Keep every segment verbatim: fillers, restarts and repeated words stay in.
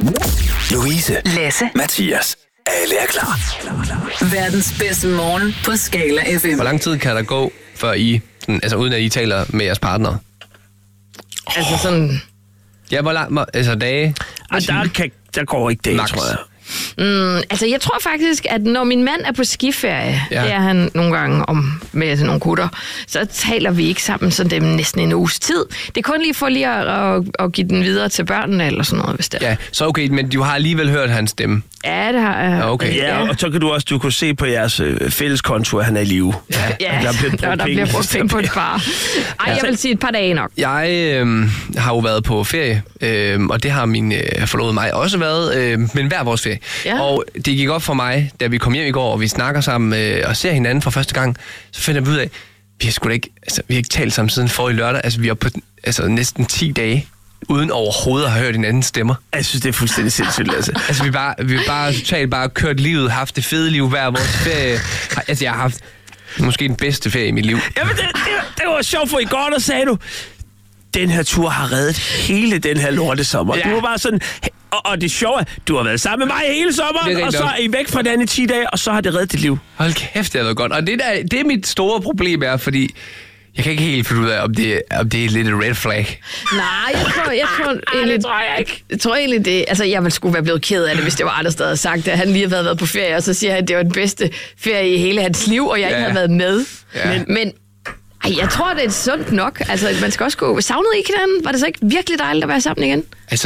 Louise, Lasse, Mathias. Alle er klar. verdens bedste morgen på Skala F M. Hvor lang tid kan der gå, før I, sådan, altså uden at I taler med jeres partner? Altså sådan... Ja, hvor lang, altså dage? Og der, kan, der går ikke det, Max. tror jeg. Mm, altså, jeg tror faktisk, at når min mand er på skiferie, Ja. ja. det er han nogle gange om med sådan nogle gutter, så taler vi ikke sammen sådan dem næsten en uges tid. Det er kun lige for lige at, at, at give den videre til børnene eller sådan noget, hvis det er. Ja, så okay, men du har alligevel hørt hans stemme. Ja, det har jeg. Ja, okay. Ja, og så kan du også du kunne se på jeres øh, fælleskonto, at han er i live. Ja, der bliver brugt der, der penge. bliver brugt penge på et par. Ej, jeg vil sige et par dage nok. Jeg øh, har jo været på ferie, øh, og det har min øh, forlovede mig også været, øh, men hver vores ferie. Ja. Og det gik op for mig, da vi kom hjem i går, og vi snakker sammen øh, og ser hinanden for første gang, så finder vi ud af, vi har sgu da ikke, altså, vi har ikke talt sammen siden forrige lørdag, altså vi er på altså, næsten ti dage, uden overhovedet at have hørt hinandens stemmer. Jeg synes, det er fuldstændig sindssygt, Lasse. Altså vi har bare, vi har bare totalt bare kørt livet, haft det fede liv hver vores ferie. Altså jeg har haft måske den bedste ferie i mit liv. Jamen, det, det, det var sjovt, for i går, der sagde du, den her tur har reddet hele den her lortesommer. Ja. Du var bare sådan, og, og det sjove er, du har været sammen med mig hele Det sommeren, er og så rigtigt. er I væk fra den i ti dage, og så har det reddet dit liv. Hold kæft, det har været godt. Og det, der, det er mit store problem er, fordi jeg kan ikke helt finde ud af, om det, om det er lidt et red flag. Nej, jeg tror, jeg tror egentlig... det tror jeg ikke. Jeg tror egentlig, det... Altså, jeg ville skulle være blevet ked af det, hvis det var andre, der havde sagt, at han lige havde været på ferie, og så siger han, at det var den bedste ferie i hele hans liv, og jeg ikke Ja. havde været med. Ja. Men, men ej, jeg tror, det er sundt nok. Altså, man skal også gå... Savnede I ikke hinanden? Var det så ikke virkelig dejligt at være sammen igen? Altså,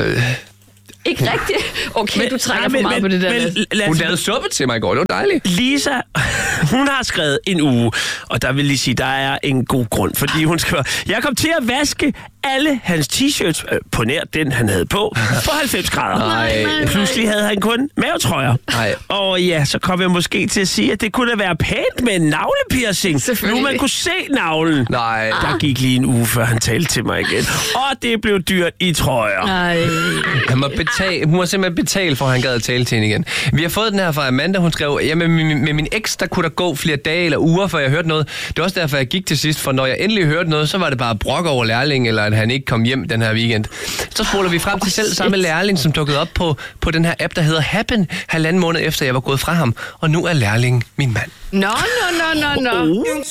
Ikke rigtigt? Okay, men, du trækker nej, for men- meget men- på det der. men Lasse. lad hun os- lavede suppe til mig i går, det var dejligt. Lisa, hun har skrevet en uge, og der vil lige sige, der er en god grund, fordi hun skriver, jeg kom til at vaske alle hans t-shirts, øh, på nær den, han havde på, på halvfems grader. Nej, nej, nej. Pludselig havde han kun mavetrøjer. Nej. Og ja, så kom jeg måske til at sige, at det kunne da være pænt med en navlepiercing. Selvfølgelig. Nu man kunne se navlen. Nej. Der gik lige en uge, før han talte til mig igen. Og det blev dyrt i trøjer. Nej. Han må betale, hun må simpelthen betale for, at han gad at tale til hende igen. Vi har fået den her fra Amanda, hun skrev, ja, med, med, med min eks, der kunne der gå flere dage eller uger, før jeg hørte noget. Det var også derfor, jeg gik til sidst, for når jeg endelig hørte noget, så var det bare brok over lærling, eller at han ikke kom hjem den her weekend. Så spoler vi frem til selv samme lærling, som dukkede op på, på den her app, der hedder Happen, halvanden måned efter jeg var gået fra ham. Og nu er lærling min mand. Nå, nå, nå, nå, nå.